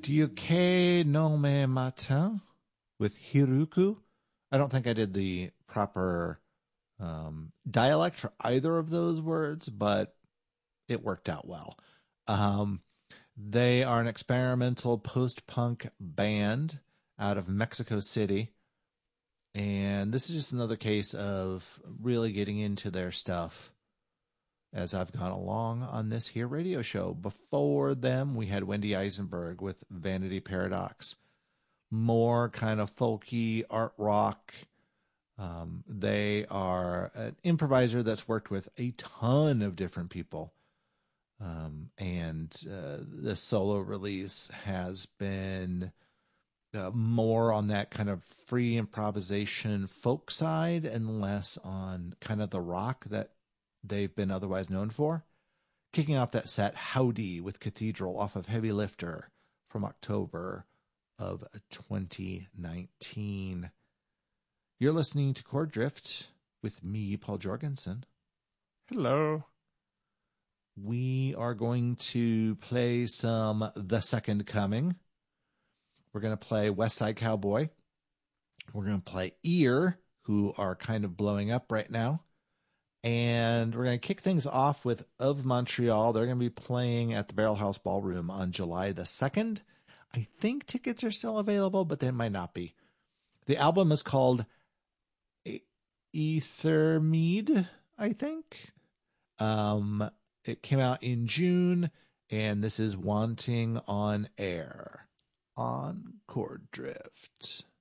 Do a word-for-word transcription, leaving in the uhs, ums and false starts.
Ryuke no me matin with Hiruku. I don't think I did the proper um, dialect for either of those words, but it worked out well. Um, they are an experimental post-punk band out of Mexico City. And this is just another case of really getting into their stuff as I've gone along on this here radio show. Before them, we had Wendy Eisenberg with Vanity Paradox. More kind of folky art rock. Um, they are an improviser that's worked with a ton of different people. Um, and uh, the solo release has been uh, more on that kind of free improvisation folk side and less on kind of the rock that they've been otherwise known for. Kicking off that set, Howdy with Cathedral off of Heavy Lifter from October of twenty nineteen. You're listening to Chord Drift with me, Paul Jorgensen. Hello. We are going to play some The Second Coming. We're going to play West Side Cowboy. We're going to play Ear, who are kind of blowing up right now. And we're going to kick things off with Of Montreal. They're going to be playing at the Barrel House Ballroom on July the second. I think tickets are still available, but they might not be. The album is called Ethermead, I think. Um, it came out in June, and this is Wanting on Air on Chord Drift.